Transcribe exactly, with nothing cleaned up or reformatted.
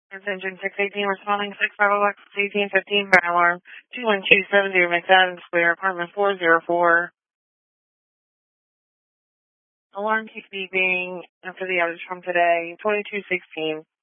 Attention six eighteen, responding six five oh eighteen fifteen, fire alarm two one two seven zero, McFadden Square, apartment four zero four. Alarm keeps beeping after the outage from today, twenty-two sixteen.